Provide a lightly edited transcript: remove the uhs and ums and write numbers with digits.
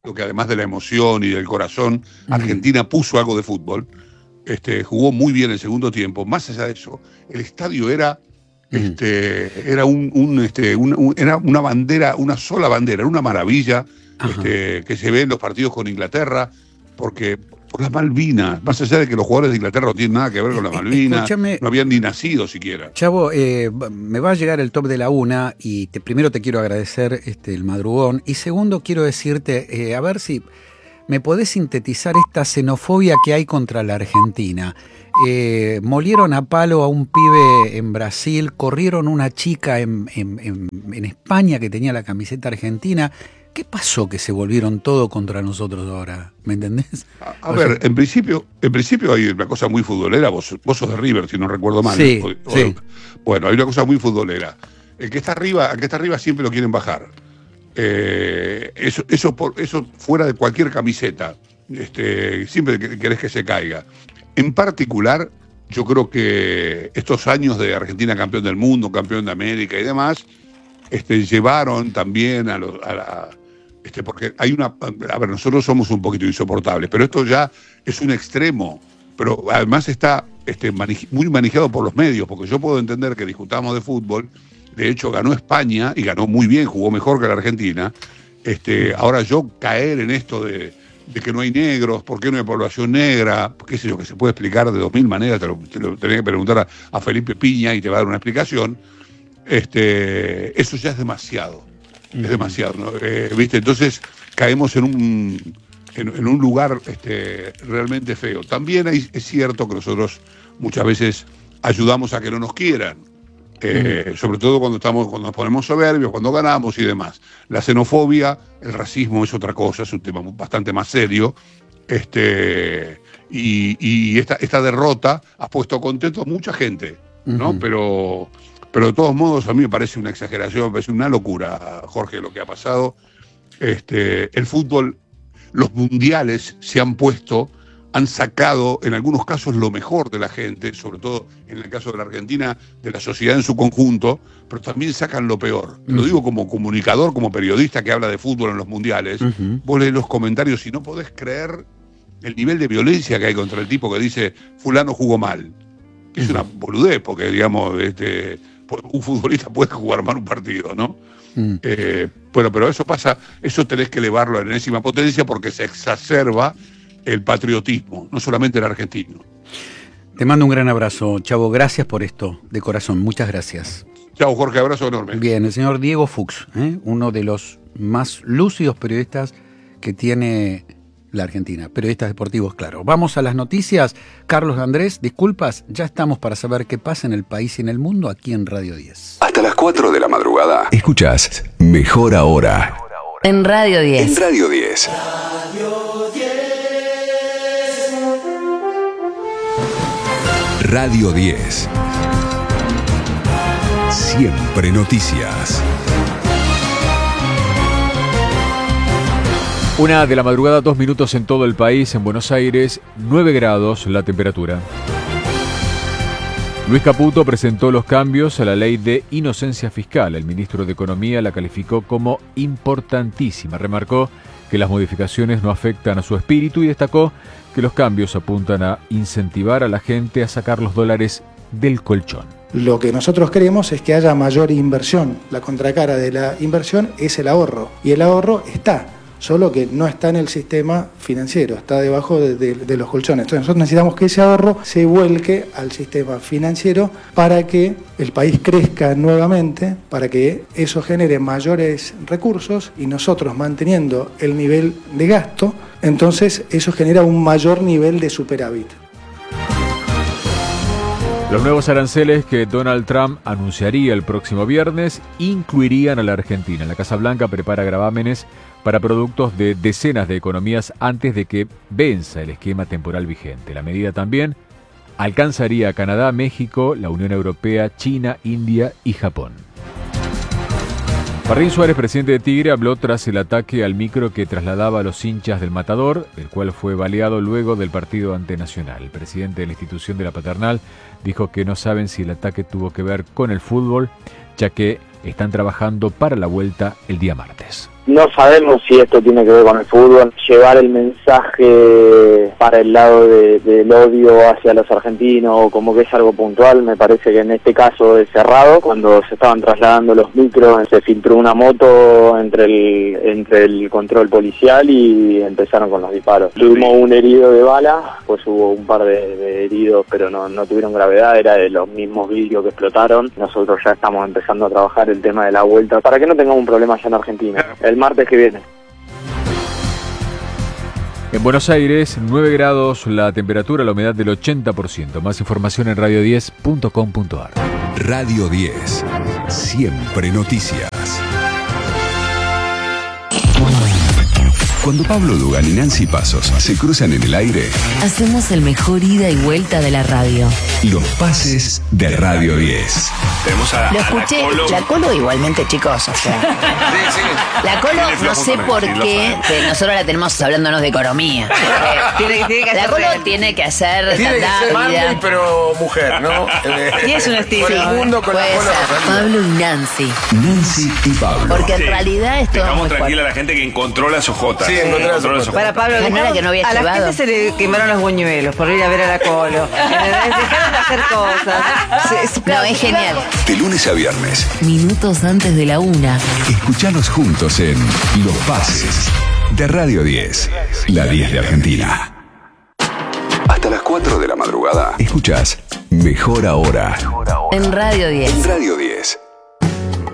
lo que además de la emoción y del corazón, Argentina puso algo de fútbol. Jugó muy bien el segundo tiempo. Más allá de eso, el estadio era era era una bandera, una sola bandera, era una maravilla que se ve en los partidos con Inglaterra, porque por las Malvinas, más allá de que los jugadores de Inglaterra no tienen nada que ver con las Malvinas, no habían ni nacido siquiera. Chavo, me va a llegar el top de la una y primero te quiero agradecer el madrugón y segundo quiero decirte, a ver si me podés sintetizar esta xenofobia que hay contra la Argentina. Molieron a palo a un pibe en Brasil, corrieron una chica en España que tenía la camiseta argentina. ¿Qué pasó que se volvieron todo contra nosotros ahora? ¿Me entendés? A ver, en principio hay una cosa muy futbolera. Vos sos de River, si no recuerdo mal. Sí, sí. Bueno, hay una cosa muy futbolera. El que está arriba siempre lo quieren bajar. Eso fuera de cualquier camiseta. Siempre querés que se caiga. En particular, yo creo que estos años de Argentina campeón del mundo, campeón de América y demás, llevaron también porque hay a ver, nosotros somos un poquito insoportables, pero esto ya es un extremo, pero además está muy manejado por los medios, porque yo puedo entender que discutamos de fútbol, de hecho ganó España y ganó muy bien, jugó mejor que la Argentina, ahora yo caer en esto de que no hay negros, por qué no hay población negra, qué sé yo, que se puede explicar de 2000 maneras, te lo tenés que preguntar a Felipe Piña y te va a dar una explicación, eso ya es demasiado. Es demasiado, ¿no? ¿Viste? Entonces caemos en un lugar realmente feo. También es cierto que nosotros muchas veces ayudamos a que no nos quieran, sobre todo cuando nos ponemos soberbios, cuando ganamos y demás. La xenofobia, el racismo es otra cosa, es un tema bastante más serio. Y esta derrota ha puesto contento a mucha gente, ¿no? Pero de todos modos a mí me parece una exageración, me parece una locura, Jorge, lo que ha pasado. El fútbol, los mundiales se han sacado en algunos casos lo mejor de la gente, sobre todo en el caso de la Argentina, de la sociedad en su conjunto, pero también sacan lo peor. Lo digo como comunicador, como periodista que habla de fútbol en los mundiales. Vos lees los comentarios y no podés creer el nivel de violencia que hay contra el tipo que dice fulano jugó mal. Es una boludez, porque digamos, un futbolista puede jugar mal un partido, ¿no? Bueno, pero eso pasa, eso tenés que elevarlo a la enésima potencia porque se exacerba el patriotismo, no solamente el argentino. Te mando un gran abrazo, Chavo. Gracias por esto, de corazón. Muchas gracias. Chao, Jorge. Abrazo enorme. Bien, el señor Diego Fuchs, uno de los más lúcidos periodistas que tiene la Argentina. Periodistas deportivos, claro. Vamos a las noticias. Carlos Andrés, disculpas, ya estamos para saber qué pasa en el país y en el mundo aquí en Radio 10. Hasta las 4 de la madrugada. Escuchás Mejor Ahora. En Radio 10. En Radio 10. Radio 10. Siempre noticias. 1 de la madrugada, 2 minutos en todo el país. En Buenos Aires, 9 grados la temperatura. Luis Caputo presentó los cambios a la ley de inocencia fiscal. El ministro de Economía la calificó como importantísima. Remarcó que las modificaciones no afectan a su espíritu y destacó que los cambios apuntan a incentivar a la gente a sacar los dólares del colchón. Lo que nosotros queremos es que haya mayor inversión. La contracara de la inversión es el ahorro. Y el ahorro está, solo que no está en el sistema financiero, está debajo de los colchones. Entonces nosotros necesitamos que ese ahorro se vuelque al sistema financiero para que el país crezca nuevamente, para que eso genere mayores recursos y nosotros manteniendo el nivel de gasto, entonces eso genera un mayor nivel de superávit. Los nuevos aranceles que Donald Trump anunciaría el próximo viernes incluirían a la Argentina. La Casa Blanca prepara gravámenes para productos de decenas de economías antes de que venza el esquema temporal vigente. La medida también alcanzaría a Canadá, México, la Unión Europea, China, India y Japón. Martín Suárez, presidente de Tigre, habló tras el ataque al micro que trasladaba a los hinchas del Matador, el cual fue baleado luego del partido ante Nacional. El presidente de la institución de la Paternal dijo que no saben si el ataque tuvo que ver con el fútbol, ya que están trabajando para la vuelta el día martes. No sabemos si esto tiene que ver con el fútbol. Llevar el mensaje para el lado del odio hacia los argentinos, como que es algo puntual, me parece que en este caso es cerrado. Cuando se estaban trasladando los micros, se filtró una moto entre el control policial y empezaron con los disparos. Tuvimos un herido de bala, pues hubo un par de heridos, pero no tuvieron gravedad, era de los mismos vidrios que explotaron. Nosotros ya estamos empezando a trabajar el tema de la vuelta para que no tengamos un problema allá en Argentina. El martes que viene. En Buenos Aires, 9 grados la temperatura, la humedad del 80%. Más información en radio10.com.ar. Radio 10. Siempre noticias. Cuando Pablo Dugan y Nancy Pasos se cruzan en el aire, hacemos el mejor ida y vuelta de la radio. Los pases de Radio 10. Tenemos Lo escuché, la Colo igualmente, chicos, o sea. Sí. La Colo, no sé por qué, nosotros la tenemos hablándonos de economía. Tiene que La hacer Colo real. tiene que ser Tiene que ser Marley, stand-up, pero mujer, ¿no? Y es un estilo. Por el mundo con puede la Colo ser Rosalía. Pablo y Nancy. Nancy y Pablo. Porque en realidad esto es Dejamos muy tranquila fuerte. a la gente que encontró las ojotas. Sí, encontró las ojotas. Para Pablo, No era que no había a la llevado. gente se le quemaron los buñuelos por ir a ver a la Colo. Dejaron de hacer cosas. No, es genial. De lunes a viernes, Minutos antes de la 1. escuchanos juntos en Los Pases de Radio 10. La 10 de Argentina. Hasta las 4 de la madrugada, escuchás Mejor Ahora En Radio 10. en Radio 10.